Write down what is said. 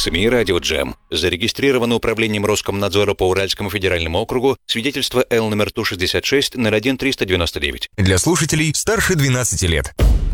СМИ «Радио Джем». Зарегистрировано управлением Роскомнадзора по Уральскому федеральному округу. Свидетельство Л номер Ту-66 01-399. Для слушателей старше 12 лет.